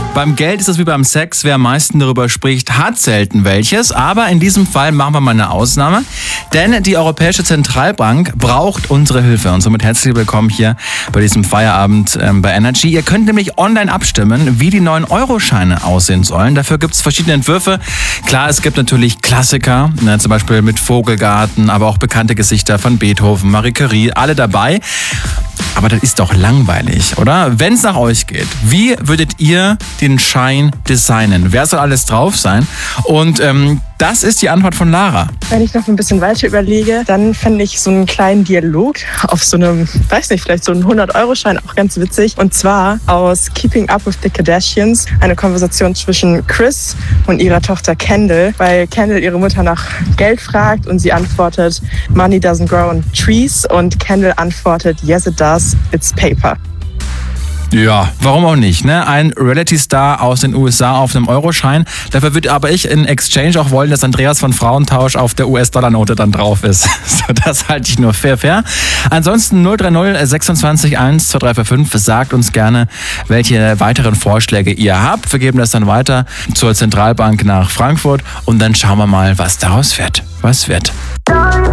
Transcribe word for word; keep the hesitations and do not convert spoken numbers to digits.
Beim Geld ist es wie beim Sex. Wer am meisten darüber spricht, hat selten welches. Aber in diesem Fall machen wir mal eine Ausnahme. Denn die Europäische Zentralbank braucht unsere Hilfe. Und somit herzlich willkommen hier bei diesem Feierabend ähm, bei Energy. Ihr könnt nämlich online abstimmen, wie die neuen Euro-Scheine aussehen sollen. Dafür gibt es verschiedene Entwürfe. Klar, es gibt natürlich Klassiker, ne, zum Beispiel mit Vogelgarten, aber auch bekannte Gesichter von Beethoven, Marie Curie, alle dabei. Aber das ist doch langweilig, oder? Wenn es nach euch geht, wie würdet ihr den Schein designen? Wer soll alles drauf sein? Und ähm, das ist die Antwort von Lara. Wenn ich noch ein bisschen weiter überlege, dann fände ich so einen kleinen Dialog auf so einem, weiß nicht, vielleicht so einen hundert-Euro-Schein auch ganz witzig. Und zwar aus Keeping Up with the Kardashians, eine Konversation zwischen Kris und ihrer Tochter Kendall, weil Kendall ihre Mutter nach Geld fragt und sie antwortet, Money doesn't grow on trees, und Kendall antwortet, yes it does, it's paper. Ja, warum auch nicht, ne? Ein Reality-Star aus den U S A auf einem Euroschein. Dafür würde aber ich in Exchange auch wollen, dass Andreas von Frauentausch auf der U S-Dollar-Note dann drauf ist. So, das halte ich nur fair, fair. Ansonsten null drei null sechsundzwanzig eins zwei drei vier fünf. Sagt uns gerne, welche weiteren Vorschläge ihr habt. Wir geben das dann weiter zur Zentralbank nach Frankfurt und dann schauen wir mal, was daraus wird. Was wird.